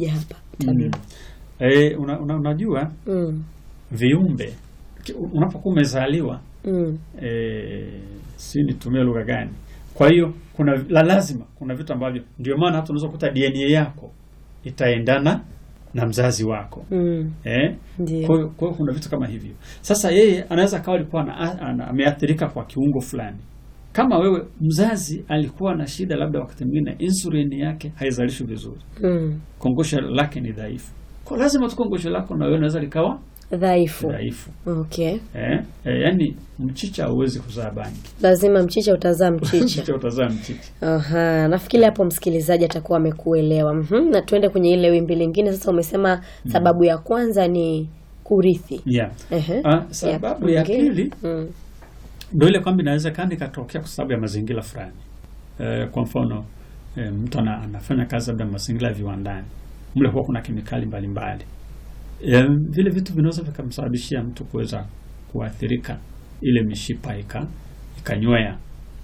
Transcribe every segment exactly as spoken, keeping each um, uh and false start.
kuja hapa tabibu? Mm. Eh, una, una, unajua Mm. viumbe unapokuwa umezaliwa Mm. eh si nitumie lugha gani? Kwa hiyo kuna la lazima kuna vitu ambavyo ndio maana hata unaweza kukuta D N A yako itaendana na mzazi wako. Mm. Eh? Ndiyo. Kwa hiyo kwa hiyo kuna vitu kama hivyo. Sasa yeye anaweza kawa alikuwa ameathirika kwa kiungo fulani. Kama wewe mzazi alikuwa na shida labda wakati mwingine insulin yake haizalishwi vizuri. Mm. Kongosho lake ni dhaifu. Kwa lazima tu kongosho lako na wewe unaweza likawa Dhaifu. dhaifu. Okay. Eh? Eh, yani mchicha hauwezi kuzaa bangi. Lazima mchicha utazaa mchicha. Mchicha utazaa mchicha. Aha, nafikiri hapo msikilizaji atakuwa amekuelewa. Mhm. Na tuende kwenye ile wimbi lingine sasa. Umesema sababu ya kwanza ni kurithi. Yeah. Ehe. Ah, sababu ya pili mm. ndio ile kwamba inawezekana ikatokea kwa sababu ya mazingira fulani. Eh, kwa mfano eh, mtu ana, anafanya kazi labda mazingira ya viwandani. Mle huwa kuna kemikali mbalimbali. Eh, vile vitu vinaweza vikamsababishia mtu kuweza kuathirika, ile mishipa ika ikanywea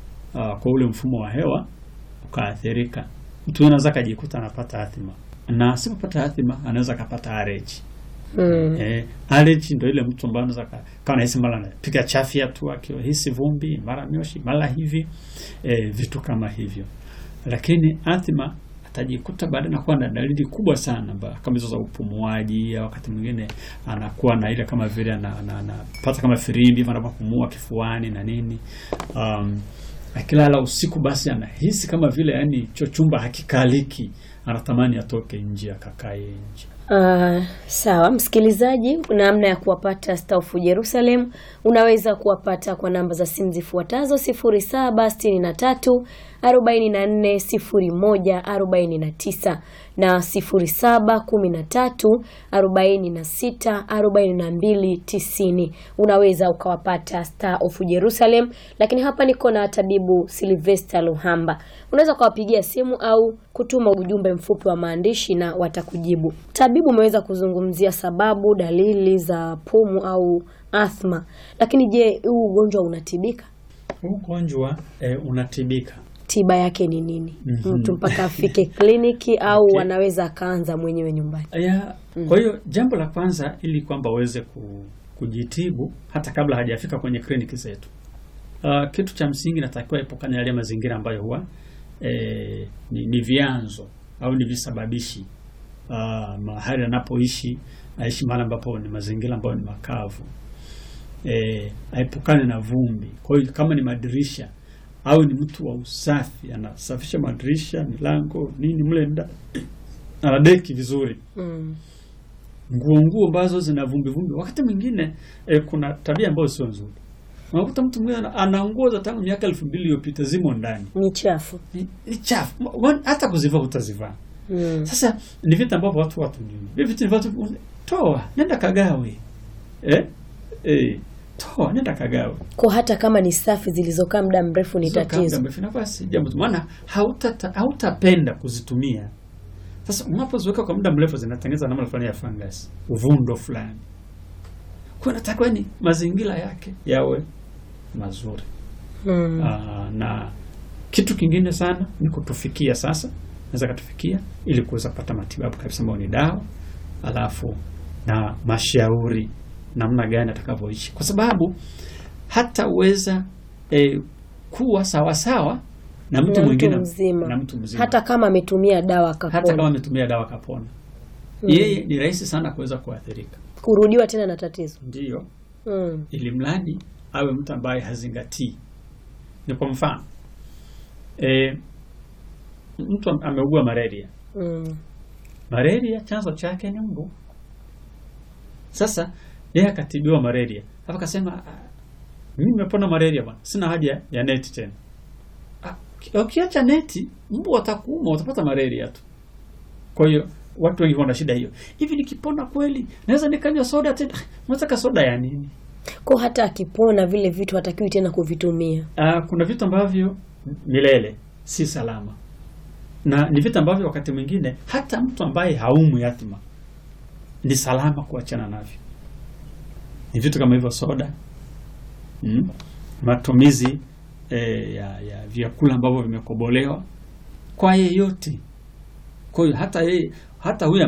uh, kwa ule mfumo wa hewa ukaathirika. Mtu anaweza kujikuta anapata athma. Na asipopata athma anaweza kupata allergy. Mm. Eh, allergy ndio ile mtu ambaye anaweza kama anahisi mara anapiga chafya tu akihisi vumbi, mara mioshi, mara hivi, eh, vitu kama hivyo. Lakini athma atajikuta baada na kuwa na dalili kubwa sana kama hizo za upumuaji, wakati mwingine anakuwa na ile kama vile anapata kama firimbi anapopumua kifuani na nini. Um, akilala usiku basi anahisi kama vile yani chochumba hakikaliki, anatamani atoke nje akakae nje. Uh, sawa msikilizaji, namna ya kuwapata Star of Jerusalem unaweza kuwapata kwa namba za simu zifuatazo: sifuri saba sitini na tatu arobaini na nne sifuri moja arobaini na tisa na sifuri saba kumi na tatu arobaini na sita arobaini na mbili tisini. Unaweza ukawapata Star of Jerusalem. Lakini hapa niko na tabibu Sylvester Luhamba. Unaweza kuwapigia simu au kutuma ujumbe mfupi wa maandishi na watakujibu. Tabibu, umeweza kuzungumzia sababu, dalili za pumu au athma. Lakini je, huu ugonjwa unatibika? Huu ugonjwa eh, unatibika. Tiba yake ni nini? Mm-hmm. Mtu mpaka afike kliniki au Okay. wanaweza akaanza mwenyewe nyumbani? Yeah. Mm. Kwa hiyo jambo la kwanza ili kwamba uweze kujitibu hata kabla hajafika kwenye kliniki zetu. Uh, kitu cha msingi natakiwa epukana yale mazingira ambayo huwa eh, ni, ni vyanzo au ni visababishi. Uh, mahali anapoishi, aishi mahali ambapo ni mazingira ambayo ni makavu. Eh, aepukane na vumbi. Kwa hiyo kama ni madirisha au ni mtu wa usafi, anasafisha madirisha, milango, nini mle ndani, anadeki vizuri. Mm. Nguo nguo ambazo zina vumbi vumbi. Wakati mwingine eh, kuna tabia ambayo sio nzuri. Unakuta mtu mwingine ana nguo za tangu miaka elfu mbili iliyopita zimo ndani. Ni chafu. Ni, ni chafu. Hata kuzivaa utazivaa. Mm. Sasa ni vitu ambavyo watu watu nini. Hivi vitu ni watu toa, nenda kagawe. Eh? Eh, toa, nenda kagawe. Kwa hata kama ni safi zilizokaa muda mrefu ni tatizo. Muda basi jambo maana hauta hautapenda kuzitumia. Sasa unapoziweka kwa muda mrefu zinatengeneza namna fulani ya fungus, uvundo fulani. Kwa nataka ni mazingira yake yawe mazuri. Mm. Aa, na kitu kingine sana ni kutufikia sasa. Naweza kutufikia ili kuweza kupata matibabu kabisa ambayo ni dawa, alafu na mashauri namna gani atakavyoishi. Kwa sababu hata uweza e, kuwa sawa sawa na mtu mwingine na mtu mzima. Hata kama ametumia dawa kapona. Hata kama ametumia dawa kapona. Mm. Yeye ni rahisi sana kuweza kuathirika. Kurudiwa tena na tatizo. Ndio. Mm. Ili mradi awe mtu ambaye hazingatii. Ni kwa mfano e, mtu ameugua malaria. Mm. Malaria chanzo chake ni mbu. Sasa yeye akatibiwa malaria. Hapo akasema mimi nimepona malaria bwana. Sina haja ya neti tena. Ah, ukiacha neti, mbu atakuuma, utapata malaria tu. Kwa hiyo watu wengi wana shida hiyo. Hivi nikipona kweli, naweza nikanywa soda tena? Unataka soda ya nini? Kwa hata akipona vile vitu hatakiwi tena kuvitumia. Ah, kuna vitu ambavyo milele si salama. Na ni vitu ambavyo wakati mwingine hata mtu ambaye haumwi athma ni salama kuachana navyo. Ni vitu kama hivyo soda. Mm. Matumizi eh, ya, ya vyakula ambavyo vimekobolewa kwa yeyote. Kwa hiyo hata yeye hata huyu